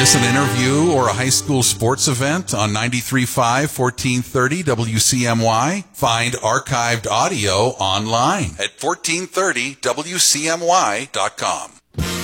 Miss an interview or a high school sports event on 93.5, 1430 WCMY? Find archived audio online at 1430WCMY.com.